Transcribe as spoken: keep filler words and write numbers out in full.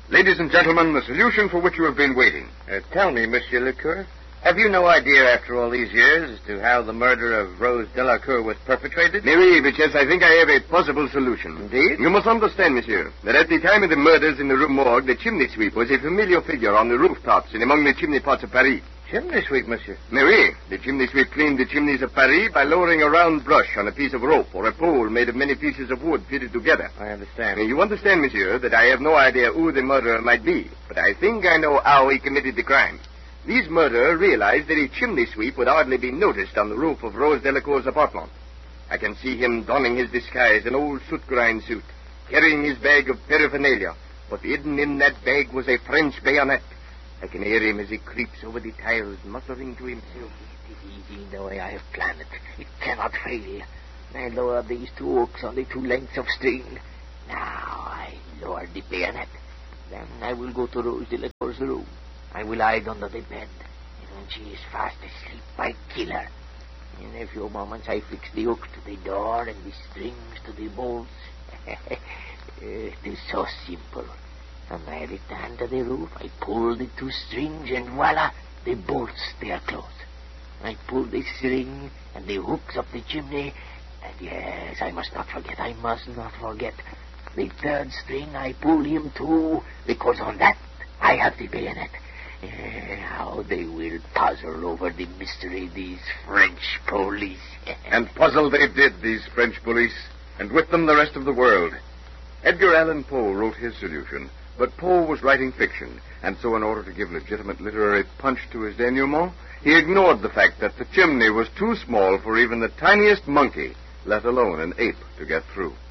Ladies and gentlemen, the solution for which you have been waiting. Uh, tell me, Monsieur Lecoeur, have you no idea after all these years as to how the murder of Rose Delacour was perpetrated? Oui, but yes, I think I have a possible solution. Indeed? You must understand, monsieur, that at the time of the murders in the Rue Morgue, the chimney sweep was a familiar figure on the rooftops and among the chimney pots of Paris. Chimney sweep, monsieur? Oui, the chimney sweep cleaned the chimneys of Paris by lowering a round brush on a piece of rope or a pole made of many pieces of wood fitted together. I understand. You understand, monsieur, that I have no idea who the murderer might be, but I think I know how he committed the crime. This murderer realized that a chimney sweep would hardly be noticed on the roof of Rose Delacour's apartment. I can see him donning his disguise, an old soot-grind suit, carrying his bag of paraphernalia, but hidden in that bag was a French bayonet. I can hear him as he creeps over the tiles, muttering to himself. It is easy the way I have planned it. It cannot fail. I lower these two hooks on the two lengths of string. Now I lower the bayonet. Then I will go to Rose Delacour's room. I will hide under the bed. And when she is fast asleep, I kill her. In a few moments, I fix the hooks to the door and the strings to the bolts. It is so simple. And I return to the roof. I pull the two strings, and voila, the bolts, they are closed. I pull the string and the hooks up the chimney. And yes, I must not forget, I must not forget. The third string, I pull him too, because on that, I have the bayonet. Uh, how they will puzzle over the mystery, these French police. And puzzle they did, these French police, and with them the rest of the world. Edgar Allan Poe wrote his solution, but Poe was writing fiction, and so in order to give legitimate literary punch to his denouement, he ignored the fact that the chimney was too small for even the tiniest monkey, let alone an ape, to get through.